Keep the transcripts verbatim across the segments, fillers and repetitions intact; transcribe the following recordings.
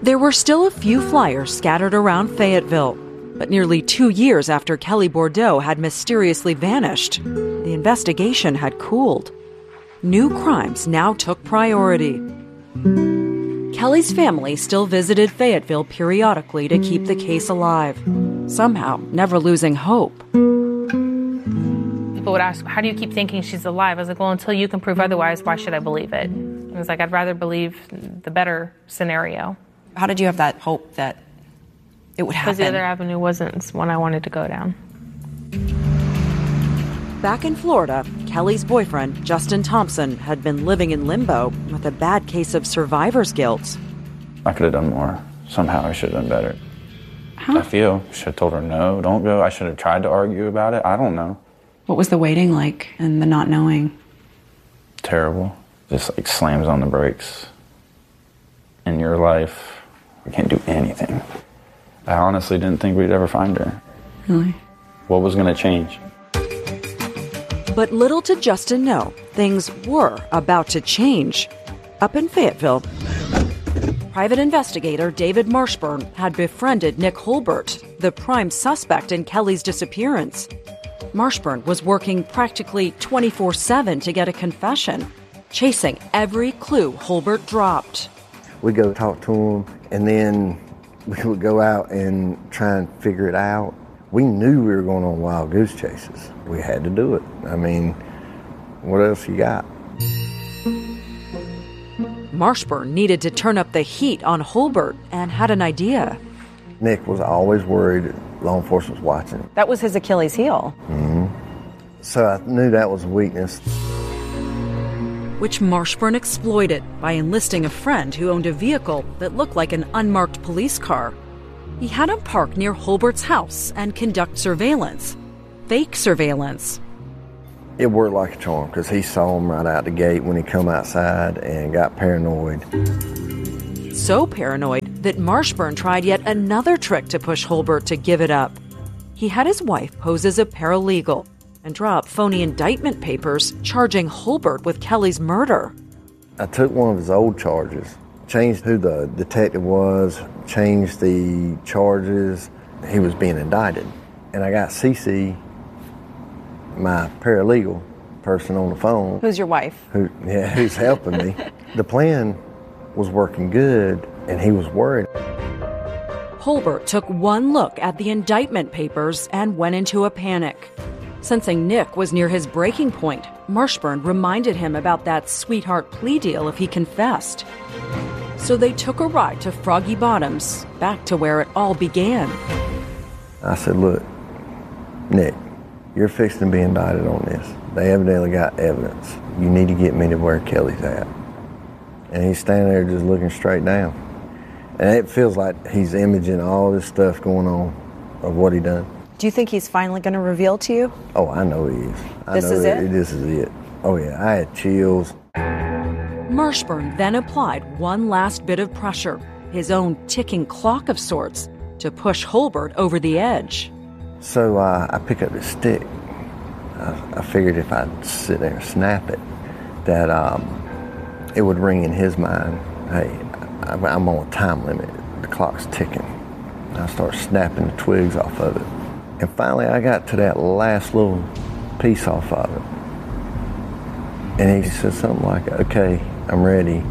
There were still a few flyers scattered around Fayetteville, but nearly two years after Kelly Bordeaux had mysteriously vanished, the investigation had cooled. New crimes now took priority. Kelly's family still visited Fayetteville periodically to keep the case alive, somehow never losing hope. People would ask, how do you keep thinking she's alive? I was like, well, until you can prove otherwise, why should I believe it? I was like, I'd rather believe the better scenario. How did you have that hope that it would happen? Because the other avenue wasn't one I wanted to go down. Back in Florida, Kelly's boyfriend, Justin Thompson, had been living in limbo with a bad case of survivor's guilt. I could have done more. Somehow I should have done better. Huh? I feel. Should have told her no, don't go. I should have tried to argue about it. I don't know. What was the waiting like and the not knowing? Terrible. Just like slams on the brakes. In your life, we can't do anything. I honestly didn't think we'd ever find her. Really? What was going to change? But little did Justin know, things were about to change. Up in Fayetteville, private investigator David Marshburn had befriended Nick Holbert, the prime suspect in Kelly's disappearance. Marshburn was working practically twenty-four seven to get a confession, chasing every clue Holbert dropped. We'd go talk to him, and then we would go out and try and figure it out. We knew we were going on wild goose chases. We had to do it. I mean, what else you got? Marshburn needed to turn up the heat on Holbert and had an idea. Nick was always worried law enforcement was watching. That was his Achilles heel. Mm-hmm. So I knew that was a weakness. Which Marshburn exploited by enlisting a friend who owned a vehicle that looked like an unmarked police car. He had him park near Holbert's house and conduct surveillance. Fake surveillance. It worked like a charm because he saw him right out the gate when he come outside and got paranoid. So paranoid that Marshburn tried yet another trick to push Holbert to give it up. He had his wife pose as a paralegal and draw up phony indictment papers charging Holbert with Kelly's murder. I took one of his old charges, changed who the detective was, changed the charges. He was being indicted. And I got Cece, my paralegal person on the phone. Who's your wife? Who, yeah, who's helping me. The plan was working good, and he was worried. Holbert took one look at the indictment papers and went into a panic. Sensing Nick was near his breaking point, Marshburn reminded him about that sweetheart plea deal if he confessed. So they took a ride to Froggy Bottoms, back to where it all began. I said, look, Nick, you're fixing to be indicted on this. They evidently got evidence. You need to get me to where Kelly's at. And he's standing there just looking straight down. And it feels like he's imaging all this stuff going on of what he done. Do you think he's finally going to reveal to you? Oh, I know he is. I This know is that it? This is it. Oh, yeah, I had chills. Marshburn then applied one last bit of pressure, his own ticking clock of sorts, to push Holbert over the edge. So uh, I pick up this stick. I, I figured if I'd sit there and snap it, that um, it would ring in his mind, hey, I, I'm on a time limit. The clock's ticking. I start snapping the twigs off of it. And finally I got to that last little piece off of it. And he said something like, okay, I'm ready.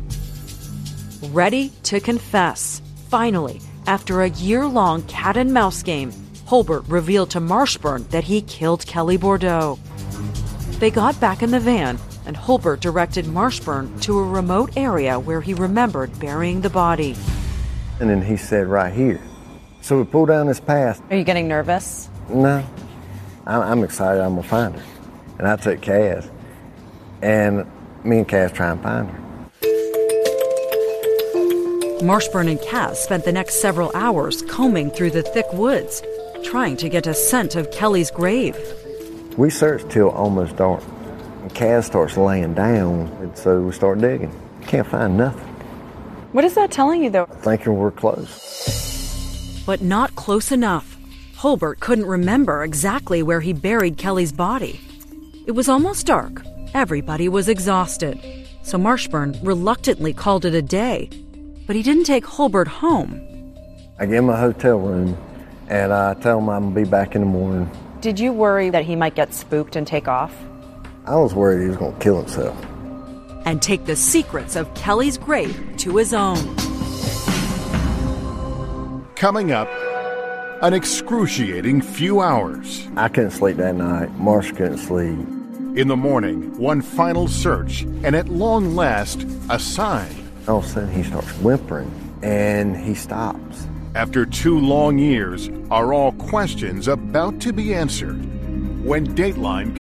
Ready to confess. Finally, after a year-long cat and mouse game, Holbert revealed to Marshburn that he killed Kelly Bordeaux. They got back in the van, and Holbert directed Marshburn to a remote area where he remembered burying the body. And then he said, right here. So we pulled down this path. Are you getting nervous? No. I'm, I'm excited I'm going to find her. And I took Kaz. And me and Kaz try and find her. Marshburn and Kaz spent the next several hours combing through the thick woods, trying to get a scent of Kelly's grave. We searched till almost dark. And Kaz starts laying down, and so we start digging. Can't find nothing. What is that telling you, though? Thinking we're close. But not close enough. Holbert couldn't remember exactly where he buried Kelly's body. It was almost dark. Everybody was exhausted. So Marshburn reluctantly called it a day. But he didn't take Hulbert home. I give him a hotel room, and I tell him I'm going to be back in the morning. Did you worry that he might get spooked and take off? I was worried he was going to kill himself. And take the secrets of Kelly's grave to his own. Coming up, an excruciating few hours. I couldn't sleep that night. Marsh couldn't sleep. In the morning, one final search, and at long last, a sign. All of a sudden, he starts whimpering, and he stops. After two long years, are all questions about to be answered? When Dateline